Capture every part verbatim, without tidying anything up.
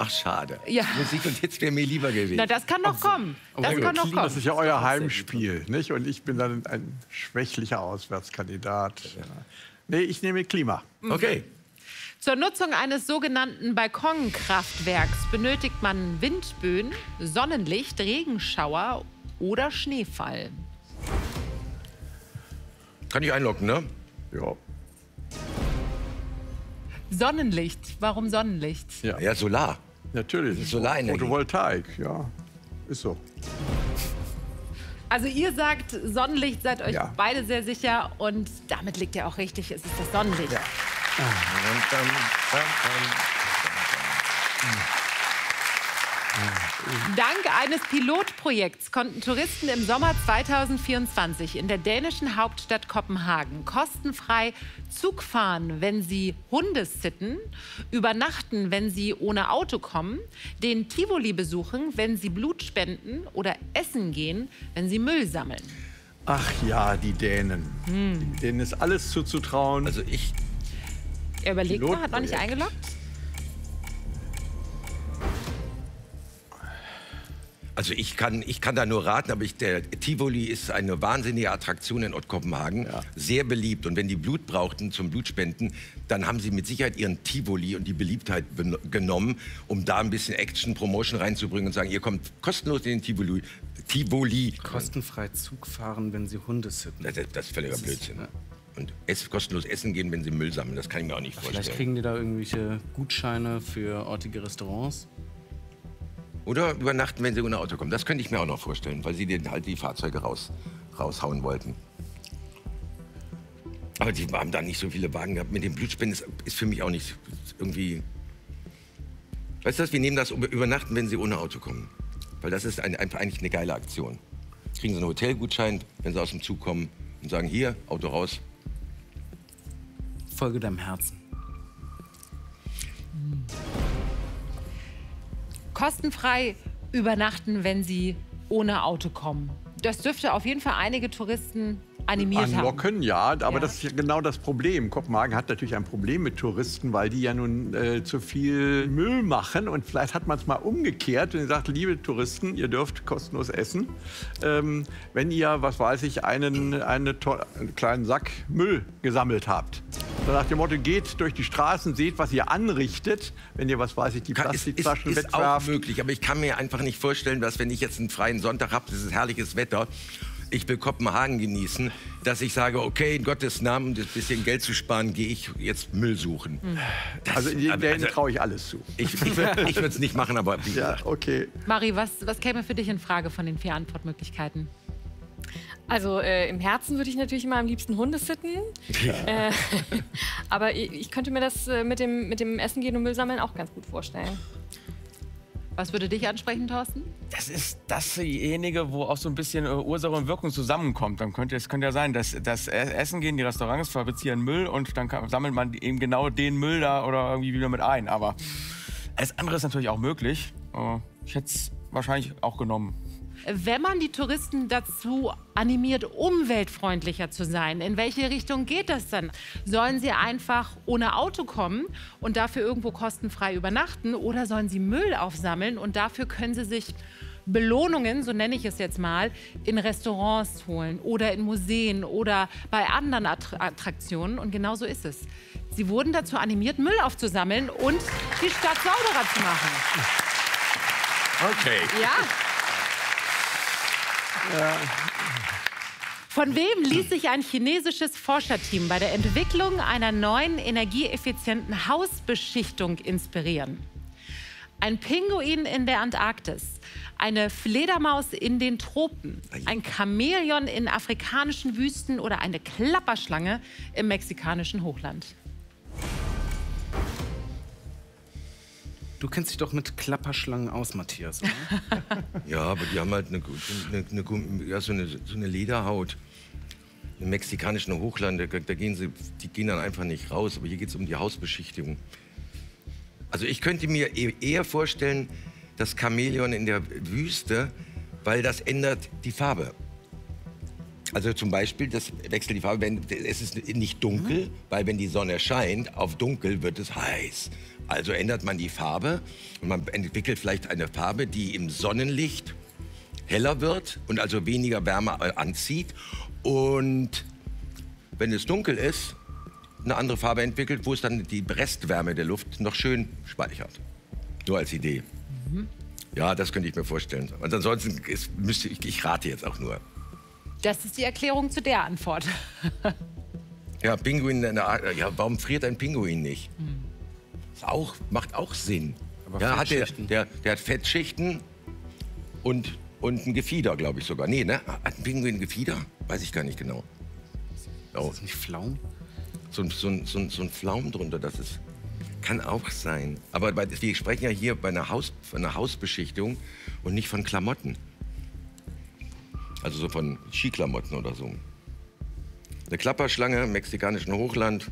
Ach, schade. Ja. Musik und Hits wäre mir lieber gewesen. Na, das kann noch kommen. Das kann noch kommen. Das ist ja euer Heimspiel, nicht? Und ich bin dann ein schwächlicher Auswärtskandidat. Ja. Nee, ich nehme Klima. Okay. Zur Nutzung eines sogenannten Balkonkraftwerks benötigt man Windböen, Sonnenlicht, Regenschauer oder Schneefall. Kann ich einloggen, ne? Ja. Sonnenlicht. Warum Sonnenlicht? Ja, Ja, Solar. natürlich. Solarenergie. Photovoltaik, ja. Ist so. Also ihr sagt Sonnenlicht, seid euch Ja. beide sehr sicher und damit liegt ihr auch richtig, es ist das Sonnenlicht. Ja. Dank eines Pilotprojekts konnten Touristen im Sommer zweitausendvierundzwanzig in der dänischen Hauptstadt Kopenhagen kostenfrei Zug fahren, wenn sie Hunde sitten, übernachten, wenn sie ohne Auto kommen, den Tivoli besuchen, wenn sie Blut spenden oder essen gehen, wenn sie Müll sammeln. Ach ja, die Dänen. Hm. Denen ist alles zuzutrauen. Also ich, Er überlegt mal, hat noch nicht Pilotprojekt. eingeloggt? also ich kann, ich kann da nur raten, aber ich, der Tivoli ist eine wahnsinnige Attraktion in Kopenhagen, Ja. sehr beliebt. Und wenn die Blut brauchten zum Blutspenden, dann haben sie mit Sicherheit ihren Tivoli und die Beliebtheit genommen, um da ein bisschen Action, Promotion reinzubringen und sagen, ihr kommt kostenlos in den Tivoli. Tivoli. Kostenfrei Zug fahren, wenn sie Hunde sitten. Das, das ist völliger Das ist- Blödsinn. ja. Und ess, kostenlos essen gehen, wenn sie Müll sammeln, das kann ich mir auch nicht Vielleicht vorstellen. kriegen die da irgendwelche Gutscheine für ortige Restaurants. Oder übernachten, wenn sie ohne Auto kommen. Das könnte ich mir auch noch vorstellen, weil sie denen halt die Fahrzeuge raus, raushauen wollten. Aber die haben da nicht so viele Wagen gehabt. Mit dem Blutspenden ist, ist für mich auch nicht irgendwie... Weißt du was, wir nehmen das über- übernachten, wenn sie ohne Auto kommen. Weil das ist ein, ein, eigentlich eine geile Aktion. Kriegen sie einen Hotelgutschein, wenn sie aus dem Zug kommen und sagen, hier, Auto raus. Folge deinem Herzen. Kostenfrei übernachten, wenn sie ohne Auto kommen. Das dürfte auf jeden Fall einige Touristen animiert haben. Anlocken, ja, aber Ja. das ist ja genau das Problem. Kopenhagen hat natürlich ein Problem mit Touristen, weil die ja nun äh, zu viel Müll machen. Und vielleicht hat man es mal umgekehrt und sagt, liebe Touristen, ihr dürft kostenlos essen. Ähm, wenn ihr, was weiß ich, einen, eine to- einen kleinen Sack Müll gesammelt habt. So nach dem Motto, geht durch die Straßen, seht, was ihr anrichtet. Wenn ihr, was weiß ich, die Kann, ist, ist, Plastikflaschen ist auch wegwerft. möglich, aber ich kann mir einfach nicht vorstellen, dass wenn ich jetzt einen freien Sonntag habe, das ist herrliches Wetter, ich will Kopenhagen genießen, dass ich sage, okay, in Gottes Namen, um das bisschen Geld zu sparen, gehe ich jetzt Müll suchen. Das, Also den aber- also, traue ich alles zu. ich ich würde es nicht machen, aber wie Ja, gesagt, okay. Mari, was, was käme für dich in Frage von den vier Antwortmöglichkeiten? Also äh, im Herzen würde ich natürlich immer am liebsten Hunde sitten. Äh, aber ich, ich könnte mir das äh, mit, dem, mit dem Essen gehen und Müll sammeln auch ganz gut vorstellen. Was würde dich ansprechen, Thorsten? Das ist dasjenige, wo auch so ein bisschen äh, Ursache und Wirkung zusammenkommt. Dann könnte es könnte ja sein, dass das Essen gehen, die Restaurants fabrizieren Müll und dann kann, sammelt man eben genau den Müll da oder irgendwie wieder mit ein. Aber alles andere ist natürlich auch möglich. Äh, ich hätte es wahrscheinlich auch genommen. Wenn man die Touristen dazu animiert, umweltfreundlicher zu sein, in welche Richtung geht das dann? Sollen sie einfach ohne Auto kommen und dafür irgendwo kostenfrei übernachten oder sollen sie Müll aufsammeln und dafür können sie sich Belohnungen, so nenne ich es jetzt mal, in Restaurants holen oder in Museen oder bei anderen Attra- Attraktionen und genau so ist es. Sie wurden dazu animiert, Müll aufzusammeln und die Stadt sauberer zu machen. okay. Ja. Von wem ließ sich ein chinesisches Forscherteam bei der Entwicklung einer neuen energieeffizienten Hausbeschichtung inspirieren? Ein Pinguin in der Antarktis, eine Fledermaus in den Tropen, ein Chamäleon in afrikanischen Wüsten oder eine Klapperschlange im mexikanischen Hochland? Du kennst dich doch mit Klapperschlangen aus, Matthias, oder? Ja, aber die haben halt eine, eine, eine, ja, so eine, so eine Lederhaut. Im mexikanischen Hochland, da, da gehen sie, die gehen dann einfach nicht raus. Aber hier geht es um die Hausbeschichtigung. Also ich könnte mir e- eher vorstellen, das Chamäleon in der Wüste, weil das ändert die Farbe. Also zum Beispiel, das wechselt die Farbe, wenn, es ist nicht dunkel, weil wenn die Sonne scheint, auf dunkel wird es heiß. Also ändert man die Farbe und man entwickelt vielleicht eine Farbe, die im Sonnenlicht heller wird und also weniger Wärme anzieht. Und wenn es dunkel ist, eine andere Farbe entwickelt, wo es dann die Restwärme der Luft noch schön speichert. Nur als Idee. Mhm. Ja, das könnte ich mir vorstellen. Und ansonsten ist, müsste ich, ich rate jetzt auch nur. Das ist die Erklärung zu der Antwort. Ja, Pinguin, ja, warum friert ein Pinguin nicht? Hm. Ist auch, macht auch Sinn. Aber ja, hat der, der, der hat Fettschichten und, und ein Gefieder, glaube ich sogar. Nee, ne? Hat ein Pinguin ein Gefieder? Weiß ich gar nicht genau. Oh. Ist das nicht Flaum? So, so, so, so ein Flaum drunter, das ist... Kann auch sein. Aber bei, wir sprechen ja hier bei einer, Haus, von einer Hausbeschichtung und nicht von Klamotten. Also so von Skiklamotten oder so. Eine Klapperschlange im mexikanischen Hochland.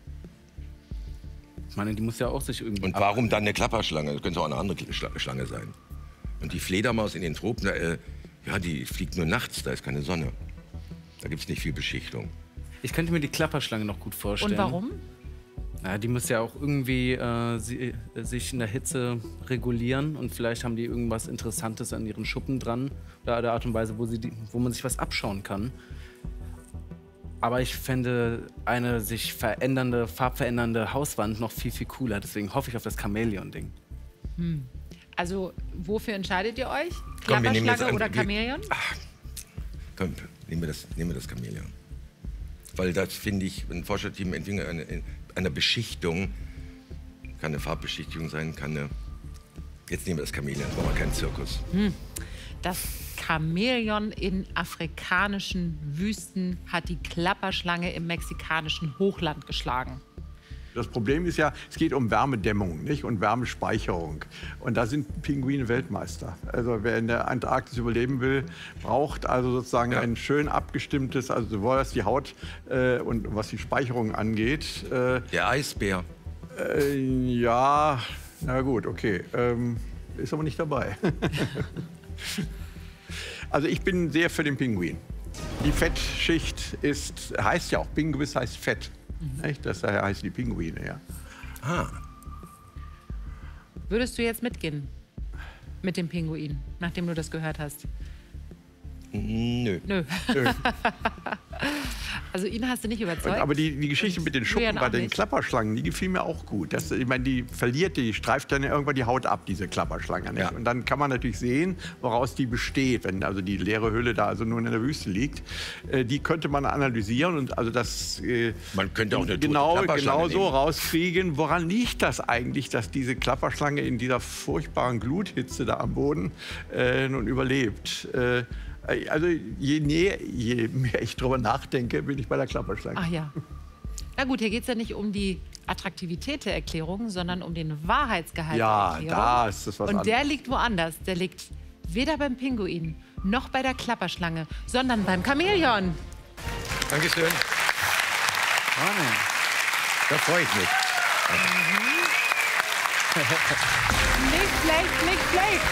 Ich meine, die muss ja auch sich irgendwie... Und warum dann eine Klapperschlange? Das könnte auch eine andere Schlange sein. Und die Fledermaus in den Tropen, äh, ja, die fliegt nur nachts, da ist keine Sonne. Da gibt es nicht viel Beschichtung. Ich könnte mir die Klapperschlange noch gut vorstellen. Und warum? Ja, die muss ja auch irgendwie äh, sie, äh, sich in der Hitze regulieren und vielleicht haben die irgendwas Interessantes an ihren Schuppen dran oder der Art und Weise, wo, sie die, wo man sich was abschauen kann. Aber ich fände eine sich verändernde, farbverändernde Hauswand noch viel, viel cooler. Deswegen hoffe ich auf das Chamäleon-Ding. Hm. Also, wofür entscheidet ihr euch? Komm, Klapperschlange oder Chamäleon? Ach, komm, nehmen wir das, nehmen wir das Chamäleon. Weil das finde ich, ein Forscherteam entwickelt eine, eine Beschichtung. Kann eine Farbbeschichtung sein, kann eine... Jetzt nehmen wir das Chamäleon, das war kein Zirkus. Hm. Das Chamäleon in afrikanischen Wüsten hat die Klapperschlange im mexikanischen Hochland geschlagen. Das Problem ist ja, es geht um Wärmedämmung, nicht? Und Wärmespeicherung. Und da sind Pinguine Weltmeister. Also wer in der Antarktis überleben will, braucht also sozusagen ja. ein schön abgestimmtes, also sowohl was die Haut äh, und was die Speicherung angeht. Äh, der Eisbär. Äh, ja, na gut, okay. Ähm, ist aber nicht dabei. Also ich bin sehr für den Pinguin. Die Fettschicht ist, heißt ja auch, Pinguis heißt Fett. Mhm. Das daher heißen die Pinguine, ja. Ah. Würdest du jetzt mitgehen mit dem Pinguin, nachdem du das gehört hast? Nö. Nö. Nö. Also ihn hast du nicht überzeugt? Aber die, die Geschichte mit den Schuppen bei den nicht. Klapperschlangen, die gefiel mir auch gut. Das, ich meine, die verliert, die streift dann irgendwann die Haut ab, diese Klapperschlange. Ja. Und dann kann man natürlich sehen, woraus die besteht, wenn also die leere Hülle da also nur in der Wüste liegt. Äh, die könnte man analysieren und also das äh, man könnte auch eine genau, genau so rauskriegen, woran liegt das eigentlich, dass diese Klapperschlange in dieser furchtbaren Gluthitze da am Boden äh, nun überlebt. Äh, Also je, näher, je mehr ich drüber nachdenke, bin ich bei der Klapperschlange. Ach ja. Na gut, hier geht es ja nicht um die Attraktivität der Erklärung, sondern um den Wahrheitsgehalt ja, der Erklärung. Ja, da ist das was Und anderes. der liegt woanders. Der liegt weder beim Pinguin noch bei der Klapperschlange, sondern beim Chamäleon. Dankeschön. Amen. Da freue ich mich. Mhm. Nicht schlecht, nicht schlecht.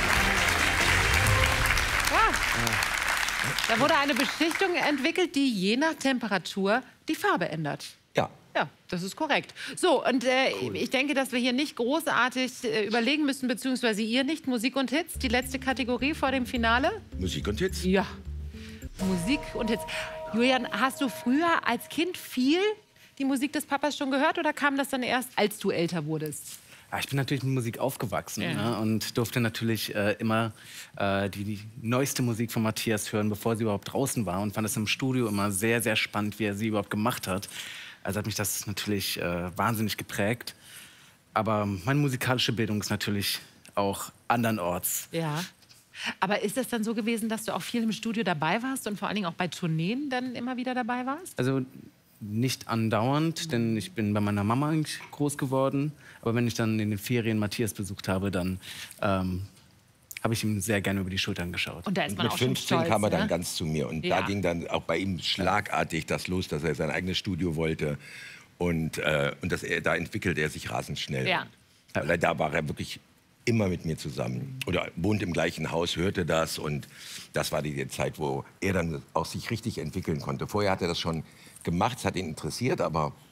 Ja. Da wurde eine Beschichtung entwickelt, die je nach Temperatur die Farbe ändert. Ja. Ja, das ist korrekt. So, und äh, cool. Ich denke, dass wir hier nicht großartig äh, überlegen müssen, beziehungsweise ihr nicht. Musik und Hits, die letzte Kategorie vor dem Finale. Musik und Hits? Ja, Musik und Hits. Julian, hast du früher als Kind viel die Musik des Papas schon gehört oder kam das dann erst, als du älter wurdest? Ja, ich bin natürlich mit Musik aufgewachsen, ja. ne? Und durfte natürlich äh, immer äh, die, die neueste Musik von Matthias hören, bevor sie überhaupt draußen war. Und fand es im Studio immer sehr, sehr spannend, wie er sie überhaupt gemacht hat. Also hat mich das natürlich äh, wahnsinnig geprägt. Aber meine musikalische Bildung ist natürlich auch andernorts. Ja. Aber ist es dann so gewesen, dass du auch viel im Studio dabei warst und vor allen Dingen auch bei Tourneen dann immer wieder dabei warst? Also nicht andauernd, denn ich bin bei meiner Mama eigentlich groß geworden. Aber wenn ich dann in den Ferien Matthias besucht habe, dann ähm, habe ich ihm sehr gerne über die Schultern geschaut. Und da ist man mit auch schon fünfzehn stolz, kam er ne? dann ganz zu mir. Und ja. da ging dann auch bei ihm schlagartig das los, dass er sein eigenes Studio wollte. Und, äh, und das, da entwickelte er sich rasend schnell. Ja. Weil da war er wirklich immer mit mir zusammen. Oder wohnt im gleichen Haus, hörte das. Und das war die Zeit, wo er dann auch sich richtig entwickeln konnte. Vorher hat er das schon gemacht, es hat ihn interessiert, aber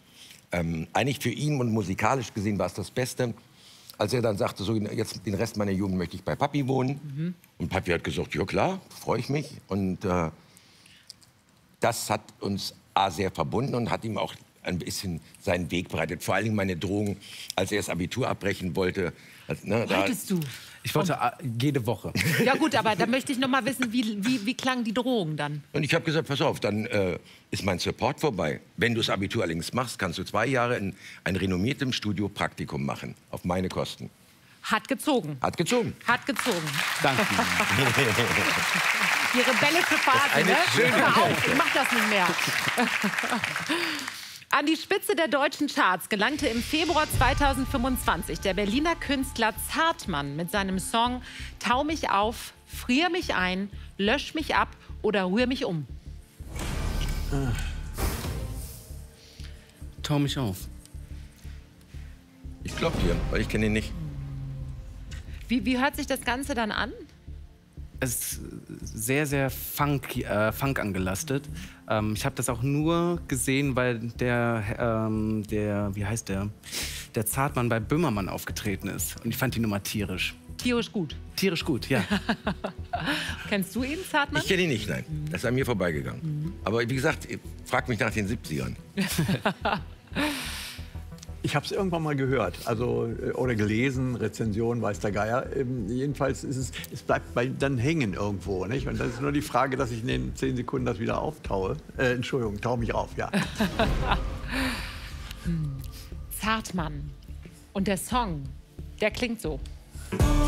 ähm, eigentlich für ihn und musikalisch gesehen war es das Beste, als er dann sagte, so, jetzt den Rest meiner Jugend möchte ich bei Papi wohnen. Mhm. Und Papi hat gesagt, ja klar, freue ich mich. Und äh, das hat uns A, sehr verbunden und hat ihm auch ein bisschen seinen Weg bereitet. Vor allen Dingen meine Drohung, als er das Abitur abbrechen wollte. Also, ne, da, Wolltest du? Ich wollte oh. jede Woche. Ja gut, aber da möchte ich noch mal wissen, wie, wie, wie klang die Drohung dann? Und ich habe gesagt, pass auf, dann äh, ist mein Support vorbei. Wenn du das Abitur allerdings machst, kannst du zwei Jahre in ein renommiertem Studio Praktikum machen, auf meine Kosten. Hat gezogen. Hat gezogen. Hat gezogen. Danke. Die rebellische Phase, ne? Hör auf, ich mach das nicht mehr. An die Spitze der deutschen Charts gelangte im Februar zweitausendfünfundzwanzig der Berliner Künstler Zartmann mit seinem Song Tau mich auf, frier mich ein, lösch mich ab oder rühr mich um. Ah. Tau mich auf. Ich glaub dir, weil ich kenne ihn nicht. Wie, wie hört sich das Ganze dann an? Es ist sehr, sehr Funk, äh, Funk angelastet. Ähm, ich habe das auch nur gesehen, weil der, ähm, der, wie heißt der, der Zartmann bei Böhmermann aufgetreten ist. Und ich fand die Nummer tierisch. Tierisch gut. Tierisch gut, ja. Kennst du ihn, Zartmann? Ich kenne ihn nicht, nein. Das ist an mir vorbeigegangen. Mhm. Aber wie gesagt, frag mich nach den siebzigern. Ich habe es irgendwann mal gehört, also oder gelesen, Rezension, weiß der Geier. Ähm, jedenfalls ist es, es bleibt bei, dann hängen irgendwo, nicht? Und das ist nur die Frage, dass ich in den zehn Sekunden das wieder auftaue. Äh, Entschuldigung, taue mich auf, ja. Zartmann. Und der Song, der klingt so.